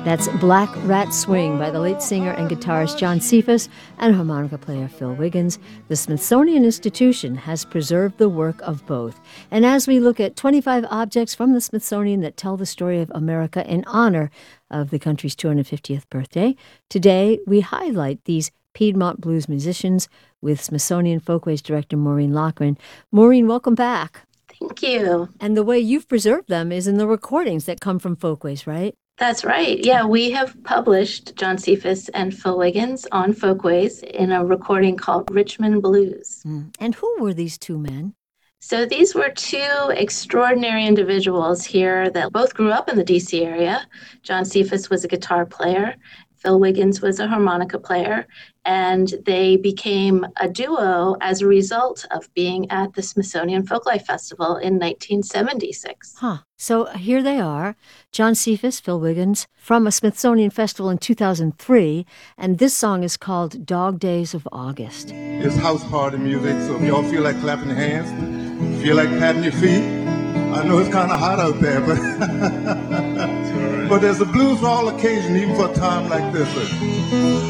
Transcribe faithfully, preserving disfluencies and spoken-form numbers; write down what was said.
That's Black Rat Swing by the late singer and guitarist John Cephas and harmonica player Phil Wiggins. The Smithsonian Institution has preserved the work of both. And as we look at twenty-five objects from the Smithsonian that tell the story of America in honor of the country's two hundred fiftieth birthday, today we highlight these Piedmont blues musicians with Smithsonian Folkways Director Maureen Loughran. Maureen, welcome back. Thank you. And the way you've preserved them is in the recordings that come from Folkways, right? That's right. Yeah, we have published John Cephas and Phil Wiggins on Folkways in a recording called Richmond Blues. Mm. And who were these two men? So these were two extraordinary individuals here that both grew up in the D C area. John Cephas was a guitar player. Phil Wiggins was a harmonica player, and they became a duo as a result of being at the Smithsonian Folklife Festival in nineteen seventy-six. Huh. So here they are, John Cephas, Phil Wiggins, from a Smithsonian Festival in two thousand three, and this song is called Dog Days of August. It's house party music, so if y'all feel like clapping your hands, feel like patting your feet, I know it's kind of hot out there, but... But there's a blues for all occasions, even for a time like this.